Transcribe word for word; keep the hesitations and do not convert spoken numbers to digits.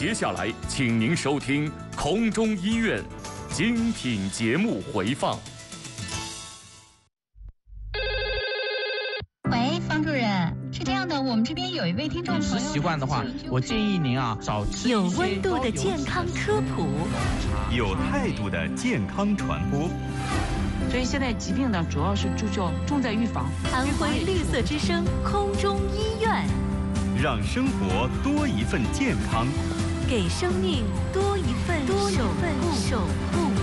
接下来，请您收听空中医院精品节目回放。 喂，方主任，是这样的，我们这边有一位听众朋友， 饮食习惯的话，我建议您啊少吃有温度的健康科普， 有态度的健康传播。 所以现在疾病呢，主要是注重重在预防。 安徽绿色之声空中医院， 让生活多一份健康， 给生命多一份多一份守护。